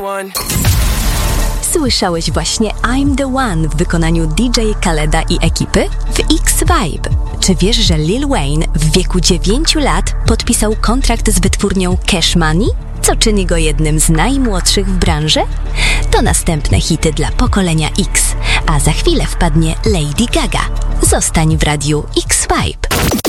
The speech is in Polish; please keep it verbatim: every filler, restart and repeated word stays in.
one. Słyszałeś właśnie I'm the One w wykonaniu D J Khaleda i ekipy w X-Vibe. Czy wiesz, że Lil Wayne w wieku dziewięciu lat podpisał kontrakt z wytwórnią Cash Money, co czyni go jednym z najmłodszych w branży? To następne hity dla pokolenia X, a za chwilę wpadnie Lady Gaga. Zostań w radiu X-Vibe.